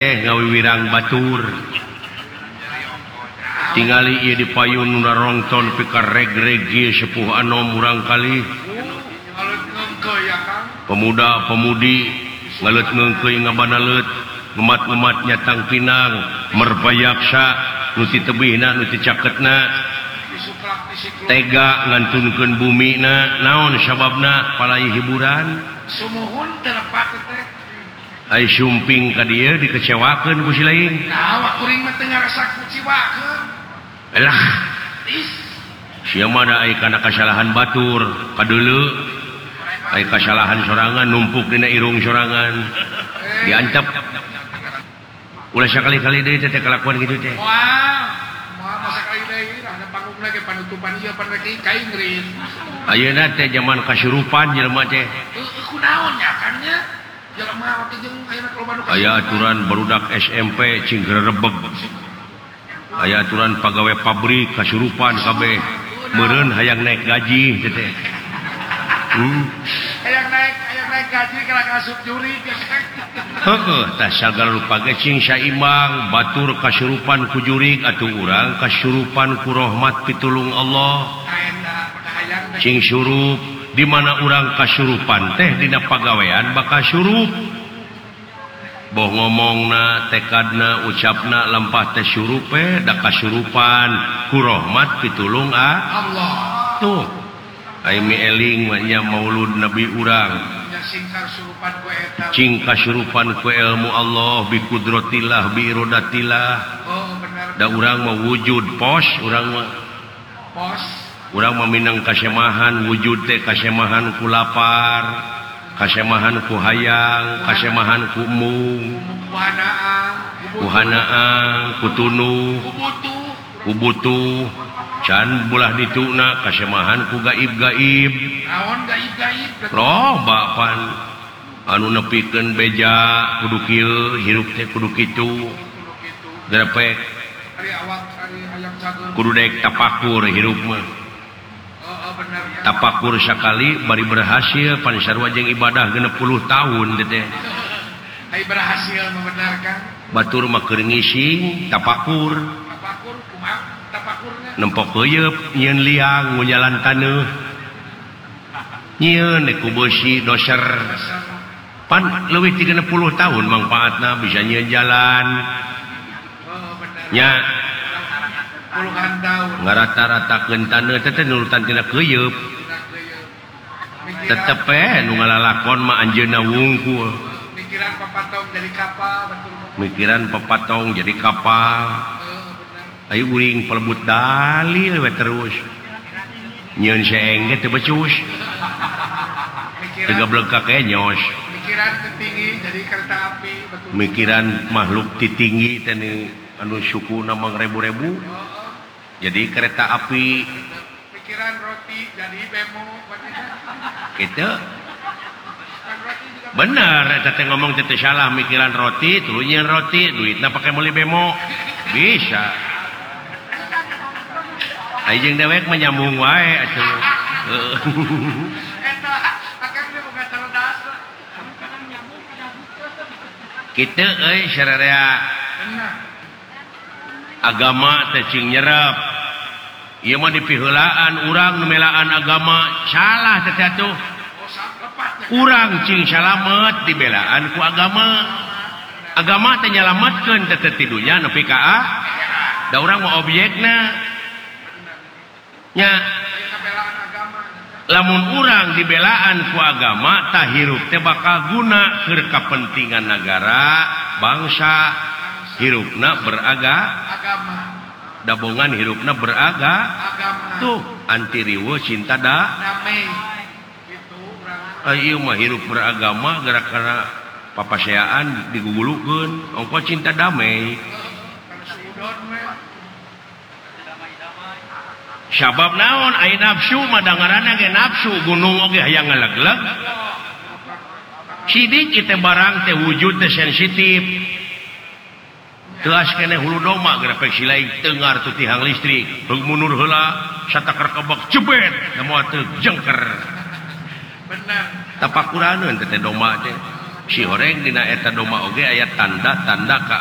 ngawiwirang batur tingali ieu dipayun rongton pikar reg-reg sepuh anom urang kali pemuda-pemudi ngaleut ngeungkeuy ngabanalet ngemat-ngemat nyatang pinang merbayaksa nu ti tebihna nu ti caketna tega ngantunkeun bumina naon sababna palai hiburan sumuhun terpaket teh ai sumping ka dieu dikecewakeun ku si lain nah kuring mah teu ngarasa kuciwakeun elah sia mah da ai kana kasalahan batur kadeuleu ai kasalahan sorangan numpuk dina irung sorangan diancap ulah sakali-kali deui teh kelakuan kitu teh wah masa kali deui ada panggungna ge panutupan ieu pan rek kain ngeureun ayeuna teh zaman kasurupan jelema teh kunaon nya kan nya jelema teh jeung ayeuna loba nu aya aturan barudak SMP cing gerebeg aya aturan pagawe pabrik kasurupan kabeh meureun hayang naik gaji teh hayang naik gaji kana kasup juri heueuh tah sagala rupa ge cing saimbang batur kasurupan ku jurig atuh urang kasurupan ku rahmat pitulung Allah cing surup di mana urang kasurupan teh dina pagawean bakal surup boh ngomongna tekadna ucapna lampah teh surup da kasurupan ku rahmat pitulung Allah tuh ai mi eling nya maulud nabi urang cing kasurupan ku ilmu Allah bi kudratillah bi iradatillah da urang mah wujud pos urang mah urang mah minang kasemahan wujud teh kasemahan ku lapar kasemahan ku hayang kasemahan ku mung ku hanaang ku tunu ku butuh can bulah dituna kasemahan ku gaib-gaib naon gaib-gaib loba pan anu nepikeun beja kudu kieu hirup teh kudu kitu grepek ari awak ari hayang cageul kudu daek tapakur hirup mah tapakur sakali bari berhasil pan sarua jeung ibadah 60 tahun teh ai berhasil membenarkan batur mah keur ngising tapakur kumaha tapakurna nempok heuyeub nyieun liang ngunyalan taneuh nyieun ku beusi doser pan leuwih ti 60 tahun mangpaatna bisa nyieun jalan nya puluhan tahun ngarata-ratakeun taneuh teh nurutan tina heuyeub tetep nu ngalalakon mah anjeunna wungkul mikiran papatong jadi kapal betul mikiran papatong jadi kapal ayo uring pelebut dalil we terus nyieun seeng ge teu becus teu bleukak ke nyos mikiran tinggi jadi kereta api betul mikiran makhluk titinggi teh anu sukuna mangrebu-rebu jadi kereta api pikiran roti jadi bemo kitu bener eta teh ngomong teh salah mikiran roti tuluy nyieun roti duitna pake meuli bemo bisa ai jeung dewek menyambung wae atuh eta akan dia boga cerdas kitu euy sararea agama teh cing nyerep ieu mah dipiheulaan urang nu melaan agama salah teh atuh urang cing salamet dibelaan ku agama teh nyalametkeun teh tidunya nepi ka da urang mah objekna nya lamun urang dibelaan ku agama tah hirup teh bakal guna keur kapentingan negara bangsa hirupna beragama dabongan hirupna beragama tuh anti riweuh cinta damai ieu mah hirup beragama gara-gara papaseaan digugulukeun ongko cinta damai sabab naon aya nafsu mah dangaranna ge nafsu gunung oge hayang ngalegleg sidik kitu barang teh wujud teh sensitif teas keneh hulu doma grepek silai teungar tu tihang listrik beug mundur heula satakar kebak jebet da moal teu jengker bener tapakuraneun teh doma teh si horeng dina eta doma oge aya tanda-tanda